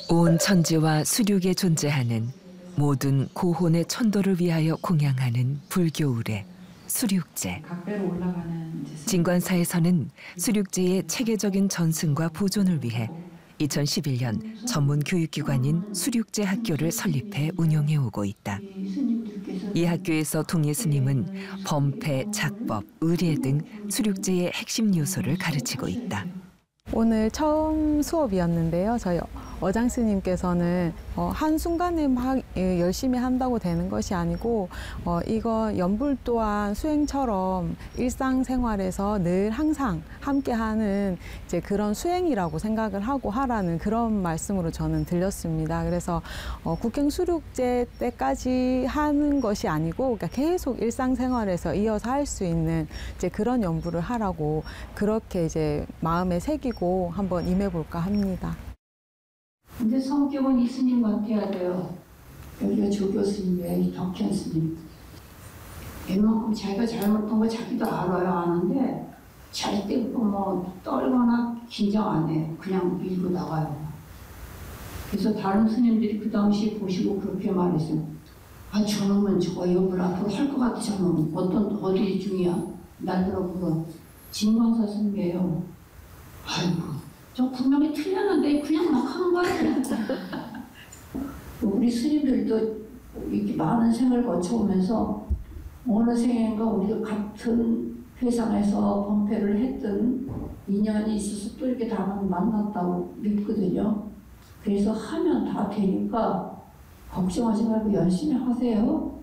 온 천지와 수륙에 존재하는 모든 고혼의 천도를 위하여 공양하는 불교 의례 수륙제. 진관사에서는 수륙제의 체계적인 전승과 보존을 위해 2011년 전문 교육기관인 수륙제 학교를 설립해 운영해 오고 있다. 이 학교에서 동예 스님은 범패, 작법, 의례 등 수륙제의 핵심 요소를 가르치고 있다. 오늘 처음 수업이었는데요. 저희 어장 스님께서는 한순간에 막 열심히 한다고 되는 것이 아니고 이거 연불 또한 수행처럼 일상생활에서 늘 항상 함께하는 이제 그런 수행이라고 생각을 하고 하라는 그런 말씀으로 저는 들렸습니다. 그래서 국행수륙제 때까지 하는 것이 아니고 그러니까 계속 일상생활에서 이어서 할 수 있는 이제 그런 연불을 하라고 그렇게 이제 마음에 새기고 한번 임해볼까 합니다. 근데 성격은 이 스님 같아야 돼요. 여기가 조교 스님이에요. 이 덕현 스님. 웬만큼 자기가 잘못한 거 자기도 알아요. 아는데 잘 때부터 뭐 떨거나 긴장 안 해요. 그냥 밀고 나가요. 그래서 다른 스님들이 그 당시에 보시고 그렇게 말했어요. 아, 저놈은 저거 연불 앞으로 할 것 같아. 저놈은 어디 중이야? 날들어 그거 진광사 스님이에요. 아이고. 저 분명히 틀렸는데 그냥 막 하는 거야. 우리 스님들도 이렇게 많은 생을 거쳐오면서 어느 생인가 우리가 같은 회상에서 범패를 했던 인연이 있어서 또 이렇게 다만 만났다고 믿거든요. 그래서 하면 다 되니까 걱정하지 말고 열심히 하세요.